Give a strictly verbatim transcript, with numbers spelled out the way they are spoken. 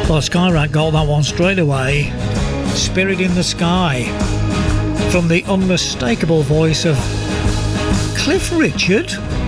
Well, Skyrock got that one straight away. Spirit in the Sky, from the unmistakable voice of Cliff Richard.